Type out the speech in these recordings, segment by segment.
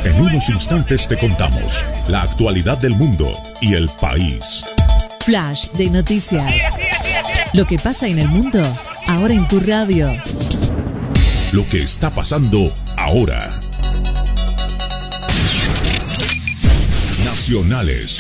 En unos instantes te contamos la actualidad del mundo y el país. Flash de noticias. Lo que pasa en el mundo, ahora en tu radio. Lo que está pasando ahora. Nacionales.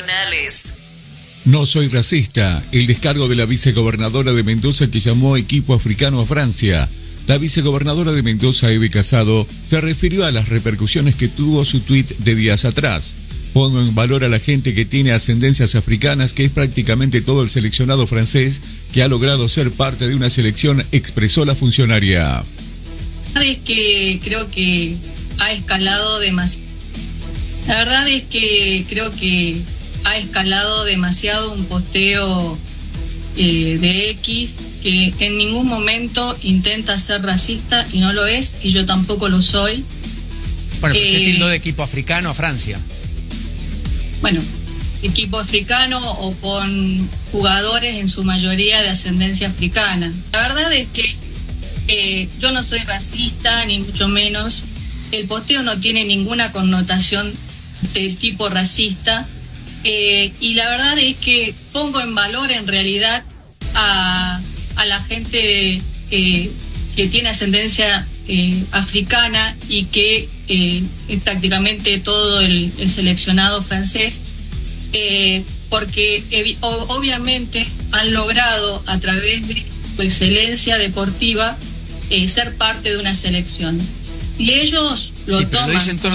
No soy racista. El descargo de la vicegobernadora de Mendoza que llamó equipo africano a Francia. La vicegobernadora de Mendoza, Eve Casado, se refirió a las repercusiones que tuvo su tuit de días atrás. Pongo en valor a la gente que tiene ascendencias africanas, que es prácticamente todo el seleccionado francés que ha logrado ser parte de una selección, expresó la funcionaria. Es que creo que ha escalado demasiado. La verdad es que creo que ha escalado demasiado un posteo de X que en ningún momento intenta ser racista y no lo es, y yo tampoco lo soy. Bueno, pero usted tildó de equipo africano a Francia. Bueno, equipo africano o con jugadores en su mayoría de ascendencia africana. La verdad es que yo no soy racista, ni mucho menos. El posteo no tiene ninguna connotación del tipo racista. Y la verdad es que pongo en valor en realidad a la gente que tiene ascendencia africana y que es prácticamente todo el seleccionado francés, porque obviamente han logrado a través de su excelencia deportiva ser parte de una selección. Si ellos lo toman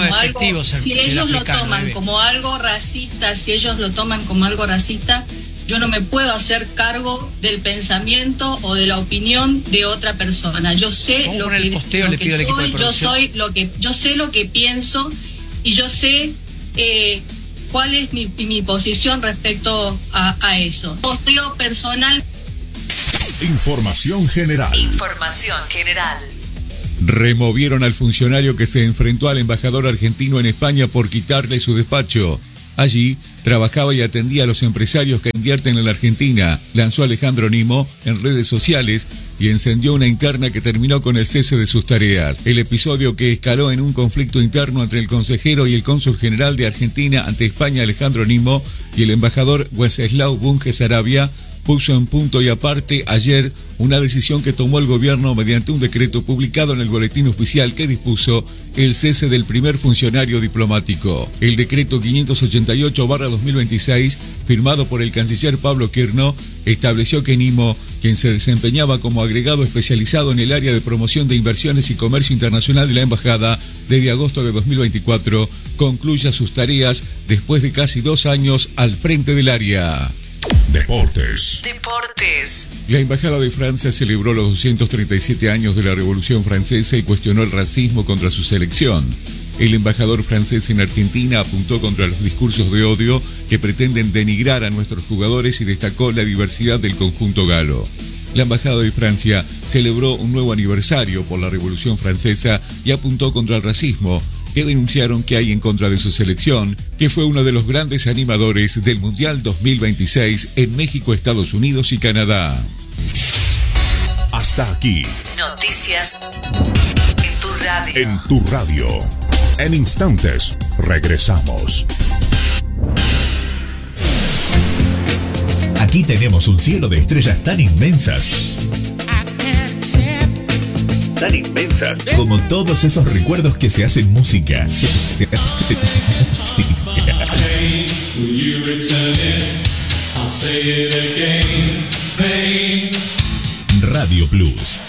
como algo racista, si ellos lo toman como algo racista, yo no me puedo hacer cargo del pensamiento o de la opinión de otra persona. Yo sé lo que soy, yo sé lo que pienso y yo sé cuál es mi posición respecto a eso. Posteo personal. Información general. Removieron al funcionario que se enfrentó al embajador argentino en España por quitarle su despacho. Allí trabajaba y atendía a los empresarios que invierten en la Argentina, lanzó Alejandro Nimo en redes sociales y encendió una interna que terminó con el cese de sus tareas. El episodio, que escaló en un conflicto interno entre el consejero y el cónsul general de Argentina ante España, Alejandro Nimo, y el embajador Wenceslao Bunge Sarabia, puso en punto y aparte ayer una decisión que tomó el gobierno mediante un decreto publicado en el Boletín Oficial que dispuso el cese del primer funcionario diplomático. El decreto 588/2026, firmado por el canciller Pablo Quirno, estableció que Nimo, quien se desempeñaba como agregado especializado en el área de promoción de inversiones y comercio internacional de la embajada desde agosto de 2024, concluya sus tareas después de casi 2 años al frente del área. Deportes. La Embajada de Francia celebró los 237 años de la Revolución Francesa y cuestionó el racismo contra su selección. El embajador francés en Argentina apuntó contra los discursos de odio que pretenden denigrar a nuestros jugadores y destacó la diversidad del conjunto galo. La Embajada de Francia celebró un nuevo aniversario por la Revolución Francesa y apuntó contra el racismo que denunciaron que hay en contra de su selección, que fue uno de los grandes animadores del Mundial 2026 en México, Estados Unidos y Canadá. Hasta aquí. Noticias en tu radio. En tu radio. En instantes, regresamos. Aquí tenemos un cielo de estrellas tan inmensas como todos esos recuerdos que se hacen música. Radio Plus.